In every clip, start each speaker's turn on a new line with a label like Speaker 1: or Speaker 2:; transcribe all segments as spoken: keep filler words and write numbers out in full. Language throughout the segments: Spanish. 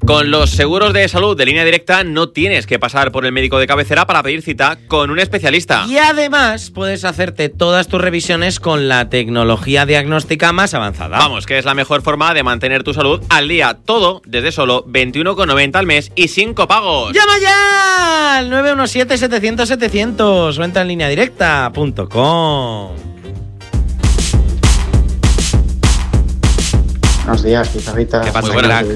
Speaker 1: Con los seguros de salud de Línea Directa no tienes que pasar por el médico de cabecera para pedir cita con un especialista.
Speaker 2: Y además puedes hacerte todas tus revisiones con la tecnología diagnóstica más avanzada.
Speaker 1: Vamos, que es la mejor forma de mantener tu salud al día. Todo desde solo veintiuno con noventa al mes y sin copagos.
Speaker 2: ¡Llama ya! Al nueve uno siete, setecientos, setecientos o entra en línea directa punto com.
Speaker 3: Buenos días, Pizarrita.
Speaker 2: ¿Qué pasa,
Speaker 3: crack?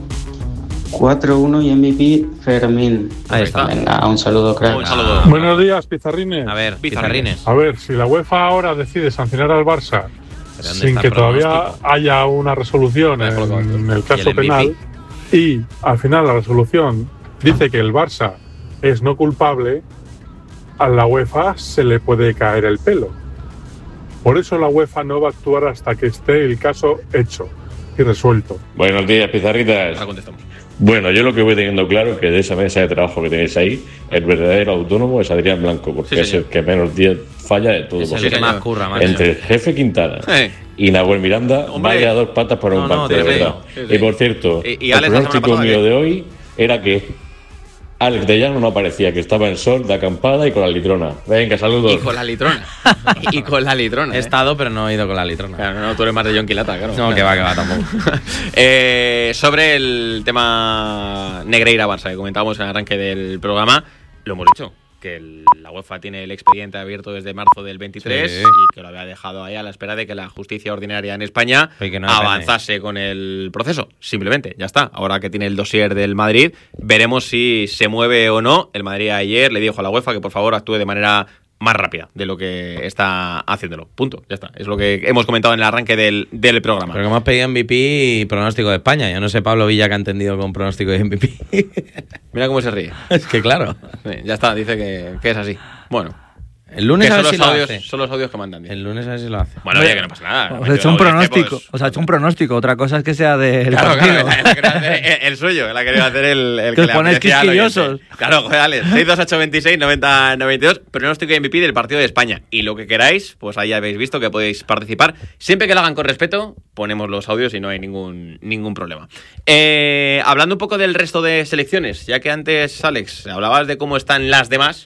Speaker 3: cuatro uno y M V P Fermín.
Speaker 2: Ahí está.
Speaker 3: Venga, un saludo, crack.
Speaker 1: Un saludo.
Speaker 4: Buenos días, Pizarrines.
Speaker 2: A ver, pizarrines.
Speaker 4: A ver, si la UEFA ahora decide sancionar al Barça sin que todavía haya una resolución en, en el caso
Speaker 2: el
Speaker 4: penal y al final la resolución dice que el Barça es no culpable, a la UEFA se le puede caer el pelo. Por eso la UEFA no va a actuar hasta que esté el caso hecho y resuelto.
Speaker 5: Buenos días, Pizarritas.
Speaker 1: Ahora contestamos.
Speaker 5: Bueno, yo lo que voy teniendo claro es que de esa mesa de trabajo que tenéis ahí, el verdadero autónomo es Adrián Blanco, porque
Speaker 1: Sí,
Speaker 5: es
Speaker 1: señor.
Speaker 5: el que menos días falla de todo.
Speaker 2: Es el
Speaker 5: porque
Speaker 2: que más curra, macho.
Speaker 5: entre el jefe Quintana
Speaker 1: Eh.
Speaker 5: y Nahuel Miranda,
Speaker 1: Hombre.
Speaker 5: vaya dos patas para
Speaker 2: No,
Speaker 5: un
Speaker 2: no,
Speaker 5: partido, de
Speaker 2: sí,
Speaker 5: verdad.
Speaker 1: sí, sí.
Speaker 5: Y por cierto,
Speaker 1: Y- y
Speaker 5: el
Speaker 1: Alex la semana
Speaker 5: pronóstico
Speaker 1: pasada,
Speaker 5: mío
Speaker 1: ¿qué?
Speaker 5: de hoy era que Alex de Llano no aparecía, que estaba en sol, de acampada y con la litrona. Venga, saludos.
Speaker 1: Y con la litrona. y con la litrona.
Speaker 2: He
Speaker 1: ¿eh?
Speaker 2: estado, pero no he ido con la litrona.
Speaker 1: Claro, no, tú eres más de John Quilata, claro.
Speaker 2: No, que va, que va, tampoco.
Speaker 1: eh, sobre el tema Negreira-Barça que comentábamos en el arranque del programa, lo hemos dicho, que el- la UEFA tiene el expediente abierto desde marzo del veintitrés
Speaker 2: Sí.
Speaker 1: y que lo había dejado ahí a la espera de que la justicia ordinaria en España
Speaker 2: Y que no depende.
Speaker 1: avanzase con el proceso. Simplemente, ya está. Ahora que tiene el dossier del Madrid, veremos si se mueve o no. El Madrid ayer le dijo a la UEFA que por favor actúe de manera más rápida de lo que está haciéndolo. Punto. Ya está. Es lo que hemos comentado en el arranque del, del programa.
Speaker 2: Pero que hemos pedido M V P y pronóstico de España. Yo no sé Pablo Villa que ha entendido con pronóstico de M V P.
Speaker 1: Mira cómo se ríe.
Speaker 2: Es que claro.
Speaker 1: Sí, ya está, dice que, que es así. Bueno,
Speaker 2: El lunes
Speaker 1: que
Speaker 2: a
Speaker 1: son,
Speaker 2: ver si
Speaker 1: los
Speaker 2: lo
Speaker 1: audios,
Speaker 2: hace.
Speaker 1: son los audios que mandan. tío.
Speaker 2: El lunes a ver si lo hace.
Speaker 1: Bueno, oye, que no pasa nada.
Speaker 6: Os ha hecho un pronóstico. Os ha hecho un pronóstico. Otra cosa es que sea del
Speaker 1: Claro,
Speaker 6: partido.
Speaker 1: claro, él ha querido hacer el, el suyo, él ha querido hacer el, el
Speaker 6: Que os
Speaker 1: le
Speaker 6: ponéis
Speaker 1: apetecía al oyente.
Speaker 6: quisquillosos.
Speaker 1: Claro, joder, dale, seis dos ocho veintiséis noventa noventa y dos, pronóstico de M V P del partido de España. Y lo que queráis, pues ahí habéis visto que podéis participar. Siempre que lo hagan con respeto, ponemos los audios y no hay ningún, ningún problema. Eh, hablando un poco del resto de selecciones, ya que antes, Alex, hablabas de cómo están las demás.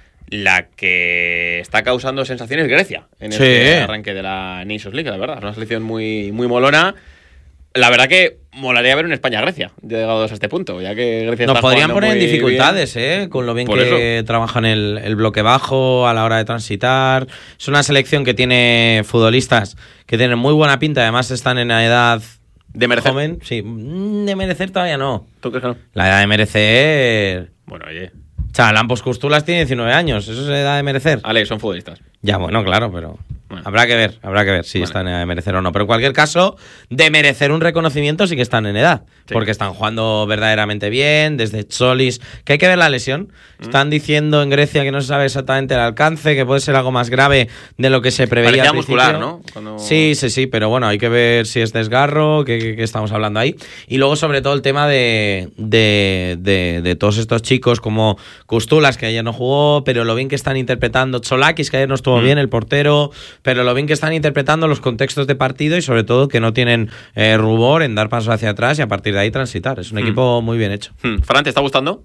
Speaker 1: La que está causando sensaciones es Grecia en
Speaker 2: Sí.
Speaker 1: este arranque de la Nations League, la verdad. Es una selección muy, muy molona. La verdad que molaría ver un España-Grecia, llegados a este punto, ya que Grecia
Speaker 2: Nos
Speaker 1: está
Speaker 2: podrían
Speaker 1: jugando
Speaker 2: poner en
Speaker 1: muy
Speaker 2: dificultades,
Speaker 1: bien.
Speaker 2: ¿eh? Con lo bien
Speaker 1: Por
Speaker 2: que trabajan el, el bloque bajo a la hora de transitar. Es una selección que tiene futbolistas que tienen muy buena pinta, además están en la edad
Speaker 1: De merecer.
Speaker 2: joven. Sí, mm, de merecer todavía no.
Speaker 1: ¿Tú crees que no?
Speaker 2: La edad de merecer...
Speaker 1: Bueno, oye,
Speaker 2: Chaval, pues Costulas tiene diecinueve años, eso es edad de merecer.
Speaker 1: Alex, son futbolistas.
Speaker 2: Ya, bueno, claro, pero
Speaker 1: Bueno.
Speaker 2: habrá que ver, habrá que ver si
Speaker 1: Vale.
Speaker 2: están en edad de merecer o no. Pero en cualquier caso, de merecer un reconocimiento sí que están en edad.
Speaker 1: Sí.
Speaker 2: Porque están jugando verdaderamente bien, desde Cholis, que hay que ver la lesión. Están diciendo en Grecia que no se sabe exactamente el alcance, que puede ser algo más grave de lo que se preveía
Speaker 1: Parecía
Speaker 2: al
Speaker 1: muscular,
Speaker 2: principio.
Speaker 1: ¿no? Cuando-
Speaker 2: Sí, sí, sí, pero bueno, hay que ver si es desgarro, que, que- que estamos hablando ahí. Y luego, sobre todo, el tema de, de, de, de todos estos chicos como Costulas, que ayer no jugó, pero lo bien que están interpretando Cholakis, que ayer no estuvo
Speaker 1: Mm.
Speaker 2: bien, el portero, pero lo bien que están interpretando los contextos de partido y sobre todo que no tienen eh, rubor en dar pasos hacia atrás y a partir de ahí transitar. Es un
Speaker 1: Mm.
Speaker 2: equipo muy bien hecho.
Speaker 1: Hmm. Fran, ¿te está gustando?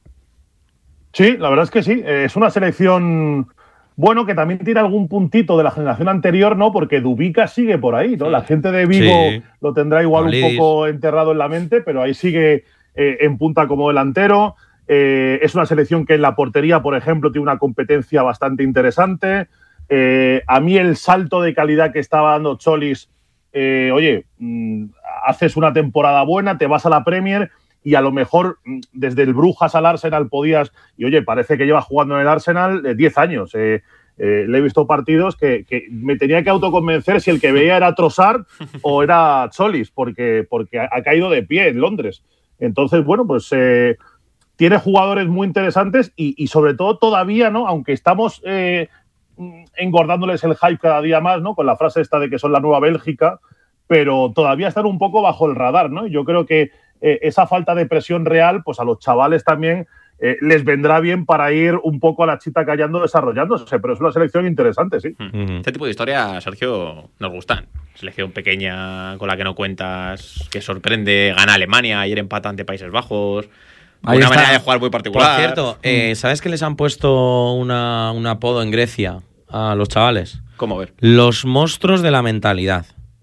Speaker 7: Sí, la verdad es que sí. Eh, Es una selección, bueno, que también tiene algún puntito de la generación anterior, ¿no? Porque Dubica sigue por ahí, ¿no? La gente de Vigo
Speaker 2: Sí.
Speaker 7: lo tendrá igual
Speaker 2: Pavlidis.
Speaker 7: un poco enterrado en la mente, pero ahí sigue eh, en punta como delantero. Eh, es una selección que en la portería, por ejemplo, tiene una competencia bastante interesante. Eh, a mí el salto de calidad que estaba dando Cholis, eh, oye, mm, haces una temporada buena, te vas a la Premier y a lo mejor mm, desde el Brujas al Arsenal podías, y oye, parece que lleva jugando en el Arsenal eh, diez años. Eh, eh, le he visto partidos que, que me tenía que autoconvencer si el que veía era Trossard o era Cholis, porque, porque ha, ha caído de pie en Londres. Entonces, bueno, pues eh, tiene jugadores muy interesantes y, y sobre todo todavía, ¿no? Aunque estamos eh, engordándoles el hype cada día más, ¿no? Con la frase esta de que son la nueva Bélgica, pero todavía están un poco bajo el radar, ¿no? Yo creo que eh, esa falta de presión real, pues a los chavales también eh, les vendrá bien para ir un poco a la chita callando desarrollándose, pero es una selección interesante, sí.
Speaker 1: Mm. Este tipo de historia, Sergio, nos gustan. Selección pequeña con la que no cuentas, que sorprende, gana Alemania, ayer empata ante Países Bajos.
Speaker 6: Ahí
Speaker 1: una
Speaker 6: está.
Speaker 1: manera de jugar muy particular.
Speaker 2: Por cierto, eh, ¿sabes que les han puesto una, un apodo en Grecia a los chavales?
Speaker 1: ¿Cómo ver?
Speaker 2: Los monstruos de la mentalidad.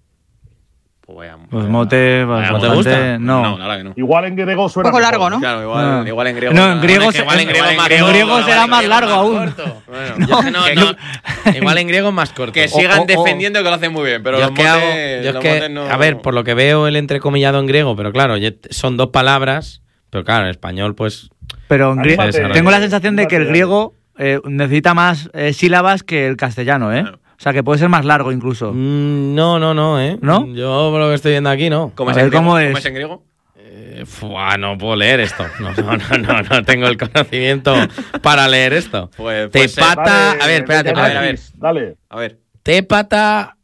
Speaker 1: Pues vaya,
Speaker 6: Pues
Speaker 1: vaya-
Speaker 6: mote,
Speaker 1: vaya-
Speaker 2: ¿no te
Speaker 6: bastante-
Speaker 2: gusta?
Speaker 6: No.
Speaker 1: No, la verdad que no.
Speaker 7: Igual en griego suena
Speaker 8: Un poco
Speaker 7: mejor.
Speaker 8: largo, ¿no?
Speaker 1: Claro, igual,
Speaker 6: No.
Speaker 1: igual en griego.
Speaker 6: No, en griego
Speaker 1: Bueno,
Speaker 6: se-
Speaker 1: que igual en griego,
Speaker 6: en
Speaker 1: más
Speaker 6: griego
Speaker 1: corto,
Speaker 6: será
Speaker 1: igual
Speaker 6: más
Speaker 1: en
Speaker 6: largo
Speaker 1: griego
Speaker 6: aún.
Speaker 1: corto. Bueno,
Speaker 2: Yo es que no-
Speaker 1: que-
Speaker 2: no- igual en griego es más corto.
Speaker 1: Que
Speaker 6: O-
Speaker 1: sigan
Speaker 6: o- o-
Speaker 1: defendiendo que lo hacen muy bien, pero
Speaker 2: Yo
Speaker 1: los
Speaker 2: es que hago-
Speaker 1: motes-
Speaker 2: yo es
Speaker 1: los
Speaker 2: que,
Speaker 1: motes no-
Speaker 2: a ver, por lo que veo el entrecomillado en griego, pero claro, ye- son dos palabras, pero claro, en español pues...
Speaker 6: Pero en grie-
Speaker 7: Anímate,
Speaker 6: tengo la sensación de que el
Speaker 7: anímate.
Speaker 6: griego eh, necesita más eh, sílabas que el castellano, ¿eh?
Speaker 1: Claro.
Speaker 6: O sea, que puede ser más largo incluso.
Speaker 2: Mm, no, no, no, ¿eh?
Speaker 6: ¿No?
Speaker 2: Yo por lo que estoy viendo aquí, no.
Speaker 1: ¿Cómo
Speaker 6: A
Speaker 1: es
Speaker 6: ver,
Speaker 1: en griego?
Speaker 6: ¿cómo es?
Speaker 1: en griego?
Speaker 2: Eh, fua, no puedo leer esto. No, no, no, no, no tengo el conocimiento para leer esto.
Speaker 1: Pues, pues,
Speaker 2: Te pata...
Speaker 7: Dale,
Speaker 2: a ver, espérate,
Speaker 7: vete
Speaker 1: a ver, a
Speaker 2: espérate.
Speaker 1: ver.
Speaker 7: Dale.
Speaker 1: A ver,
Speaker 2: Tepata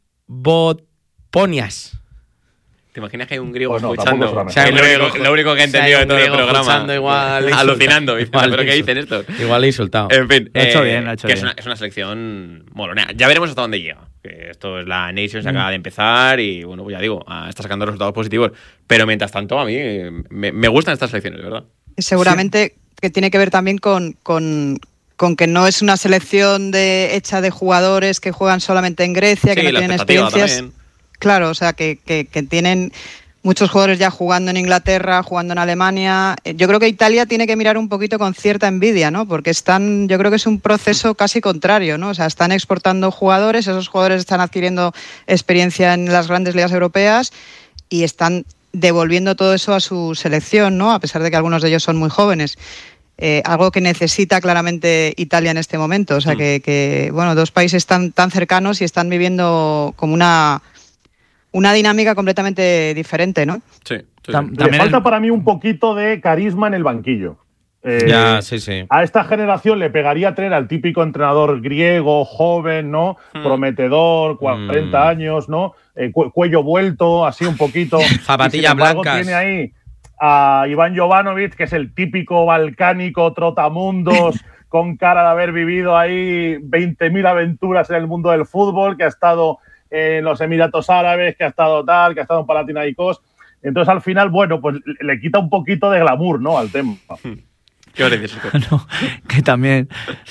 Speaker 2: botponias.
Speaker 1: ¿te imaginas que hay un griego
Speaker 7: Pues no,
Speaker 1: escuchando?
Speaker 7: tampoco
Speaker 1: Es
Speaker 7: será
Speaker 2: mejor.
Speaker 1: lo, único, lo único que he
Speaker 2: Si hay
Speaker 1: entendido de
Speaker 2: un
Speaker 1: todo el
Speaker 2: griego
Speaker 1: programa.
Speaker 2: escuchando, igual le
Speaker 1: Alucinando,
Speaker 2: insulta.
Speaker 1: diciendo,
Speaker 2: Igual
Speaker 1: ¿pero
Speaker 2: le
Speaker 1: qué
Speaker 2: insulta.
Speaker 1: dicen estos?
Speaker 2: Igual he insultado.
Speaker 1: En fin,
Speaker 6: Lo ha hecho
Speaker 1: eh,
Speaker 6: bien, lo ha hecho
Speaker 1: que
Speaker 6: bien.
Speaker 1: Es, una, es una selección molonea. Ya veremos hasta dónde llega. Que esto es la Nations,
Speaker 6: Mm.
Speaker 1: acaba de empezar y, bueno, pues ya digo, ah, está sacando resultados positivos. Pero mientras tanto, a mí eh, me, me gustan estas selecciones, ¿verdad?
Speaker 8: Seguramente que tiene que ver también con, con, con que no es una selección de, hecha de jugadores que juegan solamente en Grecia, que
Speaker 1: Sí,
Speaker 8: no
Speaker 1: la
Speaker 8: tienen
Speaker 1: expectativa
Speaker 8: experiencias.
Speaker 1: también.
Speaker 8: Claro, o sea, que, que, que tienen muchos jugadores ya jugando en Inglaterra, jugando en Alemania. Eh, Yo creo que Italia tiene que mirar un poquito con cierta envidia, ¿no? Porque están, yo creo que es un proceso casi contrario, ¿no? O sea, están exportando jugadores, esos jugadores están adquiriendo experiencia en las grandes ligas europeas y están devolviendo todo eso a su selección, ¿no? A pesar de que algunos de ellos son muy jóvenes. Eh, algo que necesita claramente Italia en este momento. O sea,
Speaker 1: Mm.
Speaker 8: que, que, bueno, dos países tan, tan cercanos y están viviendo como una, una dinámica completamente diferente, ¿no?
Speaker 1: Sí, sí,
Speaker 6: Tam-
Speaker 1: sí.
Speaker 7: Le
Speaker 6: También
Speaker 7: falta
Speaker 6: el-
Speaker 7: para mí un poquito de carisma en el banquillo. Eh,
Speaker 2: Ya, sí, sí.
Speaker 7: A esta generación le pegaría tener al típico entrenador griego, joven, ¿no?
Speaker 1: Hmm.
Speaker 7: Prometedor, cuarenta
Speaker 2: Hmm.
Speaker 7: años, ¿no? Eh, cu- cuello vuelto, así un poquito.
Speaker 2: Zapatillas
Speaker 7: Y, sin embargo,
Speaker 2: blancas.
Speaker 7: Tiene ahí a Iván Jovanovic, que es el típico balcánico trotamundos, con cara de haber vivido ahí veinte mil aventuras en el mundo del fútbol, que ha estado en los Emiratos Árabes, que ha estado tal, que ha estado en Panathinaikos. Entonces, al final, bueno, pues le quita un poquito de glamour, ¿no? Al tema.
Speaker 1: ¿Qué os decís?
Speaker 6: No, que también,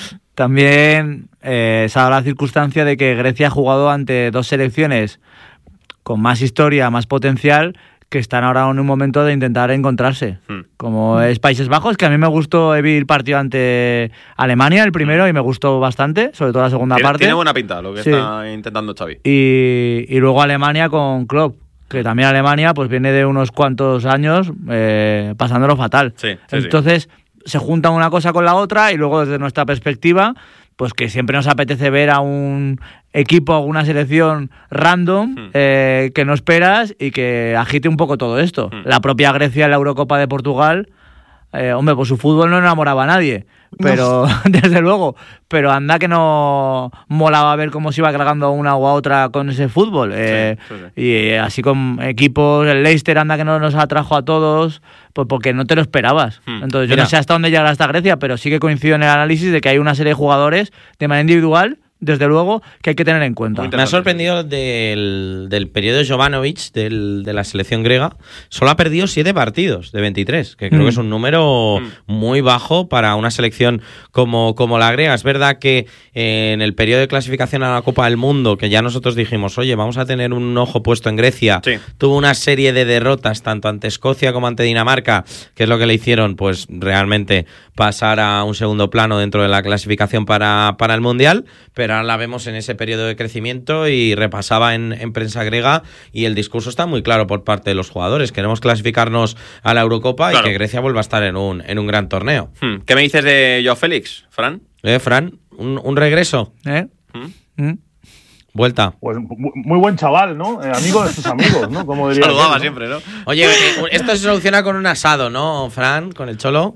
Speaker 6: también eh, se ha dado la circunstancia de que Grecia ha jugado ante dos selecciones con más historia, más potencial, que están ahora en un momento de intentar encontrarse.
Speaker 1: Hmm.
Speaker 6: Como es Países Bajos, que a mí me gustó, he vi el partido ante Alemania, el primero, y me gustó bastante, sobre todo la segunda
Speaker 1: Tiene,
Speaker 6: parte.
Speaker 1: tiene buena pinta lo que
Speaker 6: Sí.
Speaker 1: está intentando Xavi.
Speaker 6: Y, y luego Alemania con Klopp, que también Alemania pues viene de unos cuantos años eh, pasándolo fatal.
Speaker 1: Sí, sí, sí.
Speaker 6: Entonces se junta una cosa con la otra y luego desde nuestra perspectiva, pues que siempre nos apetece ver a un equipo, a una selección random
Speaker 1: Hmm.
Speaker 6: eh, que no esperas y que agite un poco todo esto.
Speaker 1: Hmm.
Speaker 6: La propia Grecia en la Eurocopa de Portugal, eh, hombre, pues su fútbol no enamoraba a nadie. Pero, desde luego, pero anda que no molaba ver cómo se iba cargando a una o a otra con ese fútbol. Eh,
Speaker 1: sí, sí.
Speaker 6: Y eh, así con equipos, el Leicester anda que no nos atrajo a todos, pues porque no te lo esperabas.
Speaker 1: Hmm.
Speaker 6: Entonces yo
Speaker 2: Mira.
Speaker 6: no sé hasta dónde llegará esta Grecia, pero sí que coincido en el análisis de que hay una serie de jugadores de manera individual, desde luego, que hay que tener en cuenta.
Speaker 1: Muy
Speaker 2: Me ha sorprendido del, del periodo de Jovanovic, del, de la selección griega. Solo ha perdido siete partidos de veintitrés, que creo
Speaker 6: Mm.
Speaker 2: que es un número
Speaker 1: Mm.
Speaker 2: muy bajo para una selección como, como la griega. Es verdad que eh, en el periodo de clasificación a la Copa del Mundo, que ya nosotros dijimos, oye, vamos a tener un ojo puesto en Grecia,
Speaker 1: Sí.
Speaker 2: tuvo una serie de derrotas tanto ante Escocia como ante Dinamarca, que es lo que le hicieron pues realmente pasar a un segundo plano dentro de la clasificación para, para el Mundial, pero ahora la vemos en ese periodo de crecimiento y repasaba en, en prensa griega y el discurso está muy claro por parte de los jugadores. Queremos clasificarnos a la Eurocopa
Speaker 1: Claro.
Speaker 2: y que Grecia vuelva a estar en un, en un gran torneo.
Speaker 1: Hmm. ¿Qué me dices de Joao Félix, Fran?
Speaker 2: ¿Eh, Fran? ¿Un, un regreso?
Speaker 6: ¿Eh?
Speaker 1: Hmm.
Speaker 6: ¿Mm?
Speaker 2: Vuelta.
Speaker 7: Pues mu- muy buen chaval, ¿no? Eh, amigo de sus amigos, ¿no? Como diría
Speaker 1: Saludaba
Speaker 7: aquel, ¿no?
Speaker 1: siempre, ¿no?
Speaker 2: Oye, eh, esto se soluciona con un asado, ¿no, Fran? Con el Cholo.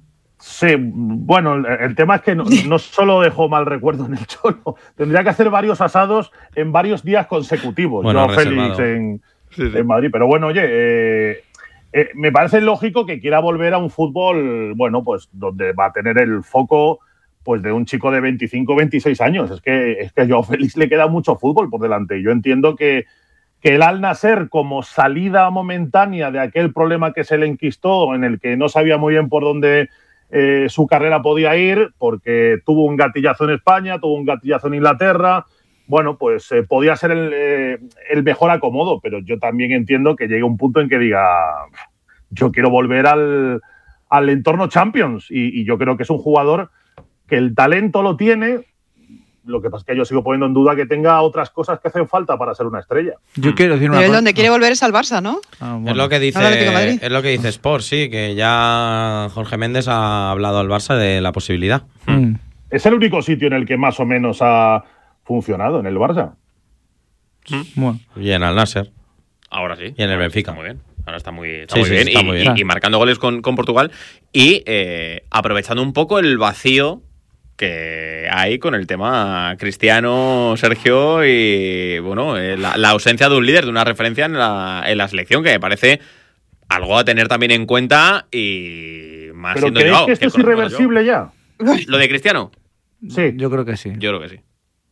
Speaker 7: Sí, bueno, el, el tema es que no, no solo dejó mal recuerdo en el Cholo, tendría que hacer varios asados en varios días consecutivos.
Speaker 2: Bueno,
Speaker 7: Joao Félix
Speaker 2: reservado.
Speaker 7: en, en Madrid. Pero bueno, oye, eh, eh, me parece lógico que quiera volver a un fútbol, bueno, pues donde va a tener el foco pues de un chico de veinticinco, veintiséis años. Es que, es que a Joao Félix le queda mucho fútbol por delante. Yo entiendo que, que el Al Nassr, como salida momentánea de aquel problema que se le enquistó, en el que no sabía muy bien por dónde eh, su carrera podía ir, porque tuvo un gatillazo en España, tuvo un gatillazo en Inglaterra, bueno, pues eh, podía ser el, eh, el mejor acomodo, pero yo también entiendo que llegue un punto en que diga, yo quiero volver al, al entorno Champions, y, y yo creo que es un jugador que el talento lo tiene, lo que pasa es que yo sigo poniendo en duda que tenga otras cosas que hacen falta para ser una estrella.
Speaker 6: Yo quiero decir una
Speaker 8: Pero él
Speaker 6: cosa.
Speaker 8: donde quiere volver es al Barça, ¿no?
Speaker 6: Ah, bueno.
Speaker 2: Es lo que dice,
Speaker 8: Al Atlético de Madrid.
Speaker 2: es lo que dice Sport, sí, que ya Jorge Méndez ha hablado al Barça de la posibilidad.
Speaker 6: Mm.
Speaker 7: Es el único sitio en el que más o menos ha funcionado, en el Barça.
Speaker 6: Bueno.
Speaker 2: Y en Al Nassr.
Speaker 1: Ahora sí.
Speaker 2: Y en el Benfica.
Speaker 1: Está muy bien. Ahora está muy, está
Speaker 2: Sí,
Speaker 1: muy
Speaker 2: sí,
Speaker 1: bien.
Speaker 2: está
Speaker 1: y,
Speaker 2: muy
Speaker 1: y-
Speaker 2: bien.
Speaker 1: y marcando goles con, con Portugal. Y eh, aprovechando un poco el vacío que hay con el tema Cristiano, Sergio y, bueno, eh, la, la ausencia de un líder, de una referencia en la, en la selección, que me parece algo a tener también en cuenta y más
Speaker 7: ¿Pero
Speaker 1: siendo
Speaker 7: creéis
Speaker 1: Joao,
Speaker 7: que esto es
Speaker 1: conozco a
Speaker 7: irreversible ya?
Speaker 1: Joao. ¿Lo de Cristiano?
Speaker 7: Sí.
Speaker 6: Yo creo que sí.
Speaker 1: Yo creo que sí.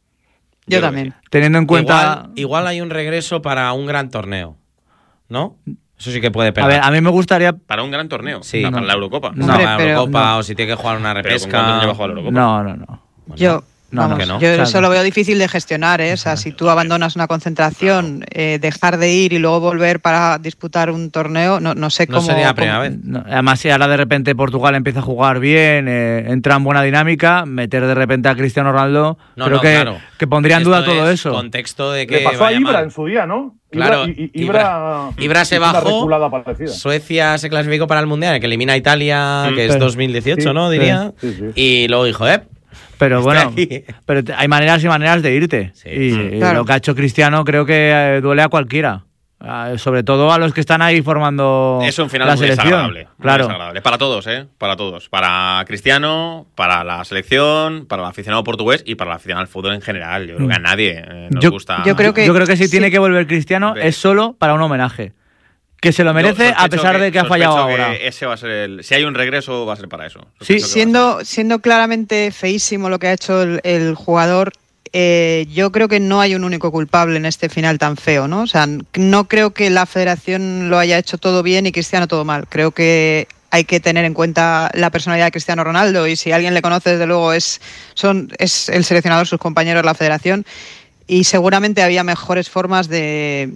Speaker 8: Yo
Speaker 1: creo
Speaker 8: también.
Speaker 1: que sí.
Speaker 6: Teniendo en cuenta.
Speaker 2: Igual, igual hay un regreso para un gran torneo, ¿no? Eso sí que puede
Speaker 6: A
Speaker 2: pegar.
Speaker 6: ver, a mí me gustaría.
Speaker 1: Para un gran torneo.
Speaker 2: Sí.
Speaker 1: O sea, para
Speaker 6: No.
Speaker 1: la Eurocopa.
Speaker 2: No,
Speaker 8: Hombre,
Speaker 2: para la
Speaker 8: pero-
Speaker 2: Eurocopa,
Speaker 6: no.
Speaker 2: o si tiene que jugar una
Speaker 1: Pero ¿con
Speaker 2: repesca.
Speaker 1: cuántos años va a jugar la Eurocopa?
Speaker 6: No, no, no.
Speaker 8: Yo,
Speaker 6: No,
Speaker 8: vamos,
Speaker 2: que no.
Speaker 8: yo
Speaker 6: O sea,
Speaker 8: eso lo veo difícil de gestionar, ¿eh? O sea, si tú abandonas una concentración, eh, dejar de ir y luego volver para disputar un torneo, no, no sé
Speaker 2: No
Speaker 8: cómo...
Speaker 2: sería la
Speaker 8: cómo-
Speaker 2: primera vez.
Speaker 6: No, además, si ahora de repente Portugal empieza a jugar bien, eh, entra en buena dinámica, meter de repente a Cristiano Ronaldo,
Speaker 2: No,
Speaker 6: creo
Speaker 2: no,
Speaker 6: que,
Speaker 2: claro.
Speaker 6: que pondría en
Speaker 2: Esto
Speaker 6: duda todo
Speaker 2: es
Speaker 6: eso.
Speaker 2: Contexto de que
Speaker 7: Le pasó a
Speaker 2: vaya
Speaker 7: Ibra
Speaker 2: mal.
Speaker 7: en su día, ¿no?
Speaker 2: Claro,
Speaker 7: Ibra, I- Ibra,
Speaker 2: Ibra se
Speaker 7: hizo una
Speaker 2: bajó.
Speaker 7: reculada parecida.
Speaker 2: Suecia se clasificó para el Mundial, que elimina a Italia,
Speaker 1: Mm.
Speaker 2: que es
Speaker 6: Sí.
Speaker 2: dos mil dieciocho,
Speaker 7: Sí,
Speaker 2: ¿no?
Speaker 7: sí,
Speaker 2: Diría.
Speaker 7: sí, sí.
Speaker 2: Y luego dijo, eh,
Speaker 6: Pero
Speaker 2: Está
Speaker 6: bueno,
Speaker 2: aquí.
Speaker 6: pero te- hay maneras y maneras de irte.
Speaker 2: Sí,
Speaker 6: y
Speaker 2: sí.
Speaker 6: y
Speaker 8: Claro.
Speaker 6: lo que ha hecho Cristiano creo que eh, duele a cualquiera. Ah, sobre todo a los que están ahí formando
Speaker 1: Es un final
Speaker 6: la
Speaker 1: muy
Speaker 6: selección.
Speaker 1: desagradable. muy
Speaker 6: Claro.
Speaker 1: desagradable. Para todos, ¿eh? Para todos. Para Cristiano, para la selección, para el aficionado portugués y para el aficionado al fútbol en general. Yo creo que a nadie eh, nos
Speaker 6: Yo-
Speaker 1: gusta.
Speaker 8: yo creo que-
Speaker 6: Yo creo que si
Speaker 8: sí.
Speaker 6: tiene que volver Cristiano
Speaker 1: Ve.
Speaker 6: es solo para un homenaje. Que se lo
Speaker 1: Yo
Speaker 6: merece a
Speaker 1: sospecho
Speaker 6: pesar de que ha
Speaker 1: sospecho
Speaker 6: fallado
Speaker 1: que
Speaker 6: ahora.
Speaker 1: Ese va a ser el, si hay un regreso, va a ser para eso. Sospecho
Speaker 6: Sí,
Speaker 1: que va a ser.
Speaker 8: Siendo, siendo claramente feísimo lo que ha hecho el, el jugador, eh, yo creo que no hay un único culpable en este final tan feo, ¿no? O sea, no creo que la federación lo haya hecho todo bien y Cristiano todo mal. Creo que hay que tener en cuenta la personalidad de Cristiano Ronaldo y si alguien le conoce, desde luego, es, son, es el seleccionador, sus compañeros, la federación. Y seguramente había mejores formas de,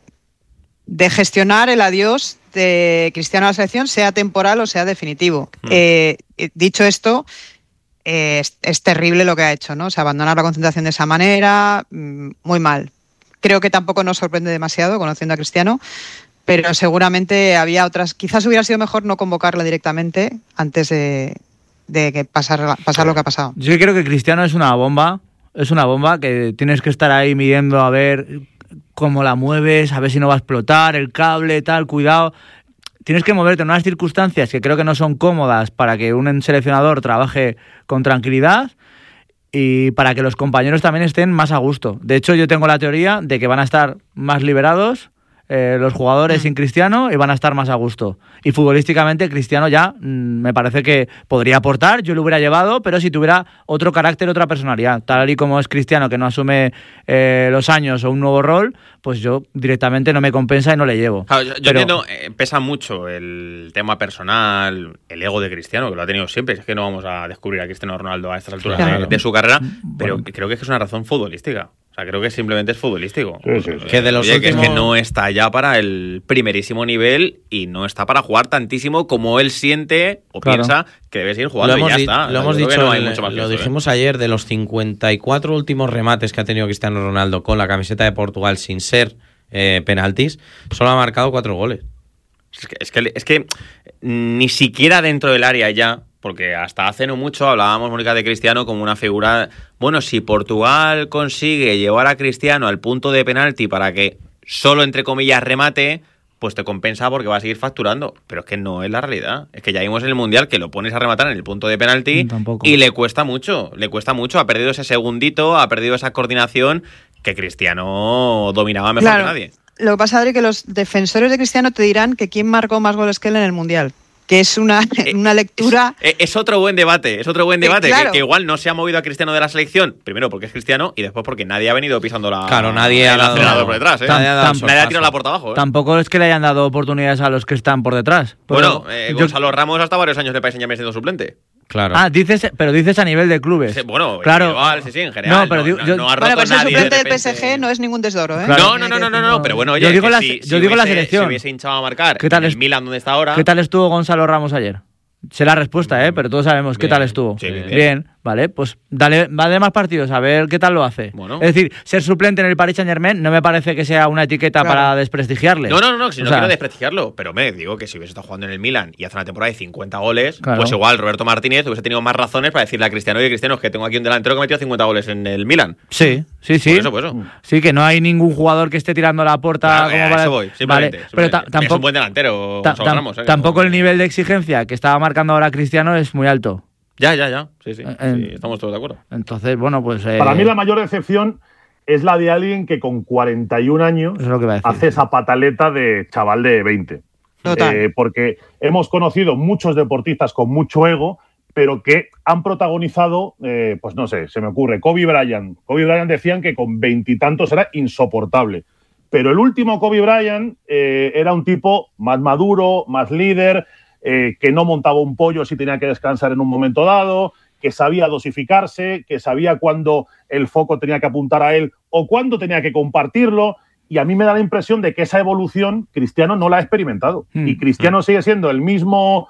Speaker 8: de gestionar el adiós de Cristiano a la selección, sea temporal o sea definitivo.
Speaker 1: Mm.
Speaker 8: Eh, eh, dicho esto, eh, es, es terrible lo que ha hecho, ¿no? O sea, abandonar la concentración de esa manera, mm, muy mal. Creo que tampoco nos sorprende demasiado conociendo a Cristiano, pero seguramente había otras. Quizás hubiera sido mejor no convocarla directamente antes de, de que pasar, pasar lo que ha pasado.
Speaker 6: Yo creo que Cristiano es una bomba. Es una bomba que tienes que estar ahí midiendo a ver cómo la mueves, a ver si no va a explotar el cable, tal, cuidado. Tienes que moverte en unas circunstancias que creo que no son cómodas para que un seleccionador trabaje con tranquilidad y para que los compañeros también estén más a gusto. De hecho, yo tengo la teoría de que van a estar más liberados eh, los jugadores sin Cristiano y van a estar más a gusto. Y futbolísticamente Cristiano ya mmm, me parece que podría aportar, yo lo hubiera llevado, pero si tuviera otro carácter, otra personalidad, tal y como es Cristiano, que no asume eh, los años o un nuevo rol, pues yo directamente no me compensa y no le llevo.
Speaker 1: Claro, yo yo
Speaker 6: Pero-
Speaker 1: entiendo, eh, pesa mucho el tema personal, el ego de Cristiano, que lo ha tenido siempre. Es que no vamos a descubrir a Cristiano Ronaldo a estas alturas
Speaker 6: Claro.
Speaker 1: de, de su carrera, pero
Speaker 6: Bueno.
Speaker 1: creo que es que es una razón futbolística. O sea, creo que simplemente es futbolístico.
Speaker 7: Sí, sí, sí.
Speaker 2: Que de los
Speaker 1: Oye, que es que
Speaker 2: últimos-
Speaker 1: no está ya para el primerísimo nivel y no está para jugar tantísimo como él siente o
Speaker 6: Claro.
Speaker 1: piensa que debe seguir jugando
Speaker 2: lo hemos,
Speaker 1: y ya
Speaker 2: di-
Speaker 1: está.
Speaker 2: lo
Speaker 1: Yo
Speaker 2: hemos
Speaker 1: creo que
Speaker 2: dicho,
Speaker 1: no hay
Speaker 2: el-
Speaker 1: mucho más que
Speaker 2: lo
Speaker 1: esto, ¿eh?
Speaker 2: dijimos ayer, de los cincuenta y cuatro últimos remates que ha tenido Cristiano Ronaldo con la camiseta de Portugal sin ser eh, penaltis, solo ha marcado cuatro goles.
Speaker 1: Es que, es, que, es que ni siquiera dentro del área ya, porque hasta hace no mucho hablábamos, Mónica, de Cristiano como una figura. Bueno, si Portugal consigue llevar a Cristiano al punto de penalti para que solo, entre comillas, remate, pues te compensa porque va a seguir facturando. Pero es que no es la realidad. Es que ya vimos en el Mundial que lo pones a rematar en el punto de penalti
Speaker 6: Mm, tampoco.
Speaker 1: y le cuesta mucho, le cuesta mucho. Ha perdido ese segundito, ha perdido esa coordinación que Cristiano dominaba mejor
Speaker 8: Claro.
Speaker 1: que nadie.
Speaker 8: lo que pasa, Adri, que los defensores de Cristiano te dirán que quién marcó más goles que él en el Mundial. Que es una, una lectura...
Speaker 1: Es, es otro buen debate, es otro buen debate,
Speaker 8: eh, claro.
Speaker 1: que, que igual no se ha movido a Cristiano de la selección, primero porque es Cristiano y después porque nadie ha venido pisando la,
Speaker 2: claro, nadie
Speaker 1: el
Speaker 2: ha dado,
Speaker 1: acelerador por detrás. ¿eh?
Speaker 6: Tam,
Speaker 2: nadie ha, dado
Speaker 6: tam,
Speaker 1: nadie ha tirado la puerta abajo. ¿eh?
Speaker 6: Tampoco es que le hayan dado oportunidades a los que están por detrás.
Speaker 1: Bueno,
Speaker 6: Pero
Speaker 1: eh,
Speaker 6: yo-
Speaker 1: Gonzalo Ramos hasta varios años de País Saint-Germain siendo suplente.
Speaker 2: Claro.
Speaker 6: Ah, dices, pero dices a nivel de clubes.
Speaker 1: Sí, bueno,
Speaker 6: claro.
Speaker 1: individual, sí, sí, en general.
Speaker 6: No, pero
Speaker 1: no,
Speaker 6: digo-
Speaker 1: no,
Speaker 6: yo-
Speaker 1: no ha roto
Speaker 8: Bueno, pues el
Speaker 1: nadie.
Speaker 8: suplente
Speaker 1: de
Speaker 8: del P
Speaker 1: repente.
Speaker 8: S G no es ningún desdoro, ¿eh?
Speaker 6: Claro.
Speaker 1: No, no, no, no, no, no, pero bueno, oye,
Speaker 6: Yo digo
Speaker 1: que
Speaker 6: la-
Speaker 1: si,
Speaker 6: yo
Speaker 1: si
Speaker 6: digo la
Speaker 1: hubiese-
Speaker 6: selección.
Speaker 1: Si hubiese hinchado a marcar
Speaker 6: ¿Qué tal
Speaker 1: en
Speaker 6: es-
Speaker 1: el Milan donde está ahora...
Speaker 6: ¿Qué tal estuvo Gonzalo Ramos ayer? Sé la respuesta, ¿eh? Pero todos sabemos qué
Speaker 1: Bien.
Speaker 6: tal estuvo.
Speaker 1: Sí, bien.
Speaker 6: Bien, vale, pues dale, dale más partidos a ver qué tal lo hace.
Speaker 1: Bueno.
Speaker 6: Es decir, ser suplente en el Paris Saint-Germain no me parece que sea una etiqueta
Speaker 8: Claro.
Speaker 6: para desprestigiarle.
Speaker 1: No, no, no, no, si
Speaker 6: O
Speaker 1: no
Speaker 6: sea,
Speaker 1: quiero desprestigiarlo, pero me digo que si hubiese estado jugando en el Milan y hace una temporada de cincuenta goles,
Speaker 6: Claro.
Speaker 1: pues igual Roberto Martínez hubiese tenido más razones para decirle a Cristiano, oye, Cristiano, es que tengo aquí un delantero que metió cincuenta goles en el Milan.
Speaker 6: Sí, sí, sí.
Speaker 1: Por eso, por eso.
Speaker 6: Sí, que no hay ningún jugador que esté tirando la puerta
Speaker 1: Claro,
Speaker 6: como
Speaker 1: a
Speaker 6: para...
Speaker 1: eso voy, simplemente.
Speaker 6: Vale, pero ta-
Speaker 1: simplemente. Es un
Speaker 6: tampoco,
Speaker 1: buen delantero,
Speaker 6: ta-
Speaker 1: Gonzalo
Speaker 6: tam-
Speaker 1: Ramos. ¿eh?
Speaker 6: tampoco
Speaker 1: No-
Speaker 6: el nivel de exigencia que estaba marcando ahora Cristiano es muy alto.
Speaker 1: Ya, ya, ya. Sí, sí.
Speaker 6: Eh,
Speaker 1: sí, estamos todos de acuerdo.
Speaker 6: Entonces, bueno, pues... eh,
Speaker 7: Para mí la mayor decepción es la de alguien que con cuarenta y un años
Speaker 6: Eso es lo que iba a decir.
Speaker 7: hace esa pataleta de chaval de veinte.
Speaker 8: Total.
Speaker 7: Eh, porque hemos conocido muchos deportistas con mucho ego, pero que han protagonizado, eh, pues no sé, se me ocurre, Kobe Bryant. Kobe Bryant decían que con veintitantos era insoportable. Pero el último Kobe Bryant eh, era un tipo más maduro, más líder, eh, que no montaba un pollo si tenía que descansar en un momento dado, que sabía dosificarse, que sabía cuándo el foco tenía que apuntar a él o cuándo tenía que compartirlo. Y a mí me da la impresión de que esa evolución Cristiano no la ha experimentado.
Speaker 6: Mm.
Speaker 7: Y Cristiano sigue siendo el mismo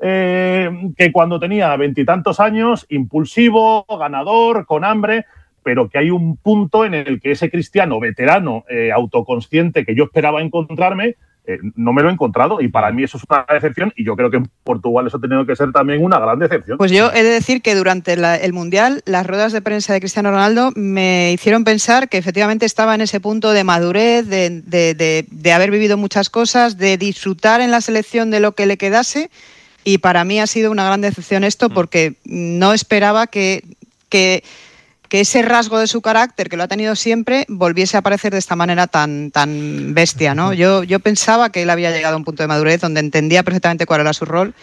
Speaker 7: eh, que cuando tenía veintitantos años, impulsivo, ganador, con hambre, pero que hay un punto en el que ese Cristiano veterano, eh, autoconsciente que yo esperaba encontrarme, eh, no me lo he encontrado. Y para mí eso es una decepción y yo creo que en Portugal eso ha tenido que ser también una gran decepción.
Speaker 8: Pues yo he de decir que durante la- el Mundial las ruedas de prensa de Cristiano Ronaldo me hicieron pensar que efectivamente estaba en ese punto de madurez, de, de- de- de haber vivido muchas cosas, de disfrutar en la selección de lo que le quedase, y para mí ha sido una gran decepción esto porque no esperaba que, que, que ese rasgo de su carácter, que lo ha tenido siempre, volviese a aparecer de esta manera tan, tan bestia, ¿no? Yo, yo pensaba que él había llegado a un punto de madurez donde entendía perfectamente cuál era su rol.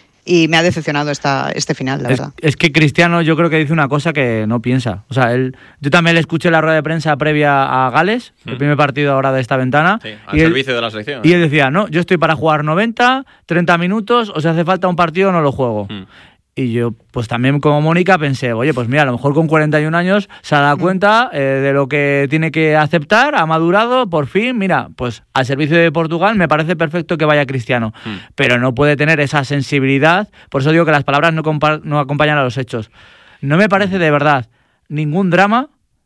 Speaker 8: Y me ha decepcionado esta, este final, la
Speaker 6: Es,
Speaker 8: verdad.
Speaker 6: es que Cristiano yo creo que dice una cosa que no piensa. O sea, él, yo también le escuché la rueda de prensa previa a Gales, el primer partido ahora de esta ventana.
Speaker 1: Sí, al
Speaker 6: y él-
Speaker 1: servicio de la selección.
Speaker 6: Y él decía, no, yo estoy para jugar noventa, treinta minutos, o si hace falta un partido no lo juego.
Speaker 1: Mm.
Speaker 6: Y yo, pues también como Mónica, pensé, oye, pues mira, a lo mejor con cuarenta y un años se ha dado cuenta eh, de lo que tiene que aceptar, ha madurado, por fin, mira, pues al servicio de Portugal me parece perfecto que vaya Cristiano.
Speaker 1: Mm.
Speaker 6: Pero no puede tener esa sensibilidad, por eso digo que las palabras no, compa- no acompañan a los hechos. No me parece de verdad ningún drama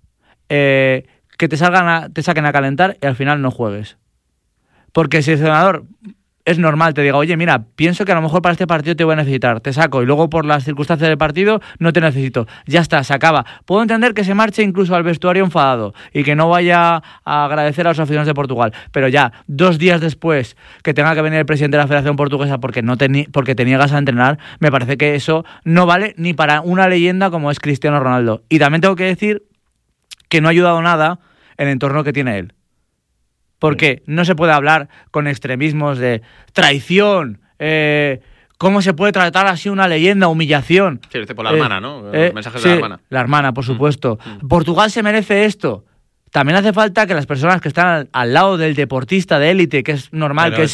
Speaker 6: eh, que te, salgan a- te saquen a calentar y al final no juegues. Porque si el entrenador es normal, te diga, oye, mira, pienso que a lo mejor para este partido te voy a necesitar, te saco y luego por las circunstancias del partido no te necesito. Ya está, se acaba. Puedo entender que se marche incluso al vestuario enfadado y que no vaya a agradecer a los aficionados de Portugal, pero ya dos días después que tenga que venir el presidente de la Federación Portuguesa porque, no te, ni- porque te niegas a entrenar, me parece que eso no vale ni para una leyenda como es Cristiano Ronaldo. Y también tengo que decir que no ha ayudado nada el entorno que tiene él. Porque no se puede hablar con extremismos de traición, eh, cómo se puede tratar así una leyenda, humillación.
Speaker 1: Sí, lo dice por la
Speaker 6: Eh,
Speaker 1: hermana, ¿no? Los
Speaker 6: eh,
Speaker 1: mensajes
Speaker 6: sí,
Speaker 1: de la hermana.
Speaker 6: La hermana, por supuesto.
Speaker 1: Mm.
Speaker 6: Portugal se merece esto. También hace falta que las personas que están al, al lado del deportista de élite, que es normal
Speaker 2: Pero
Speaker 6: que
Speaker 2: es-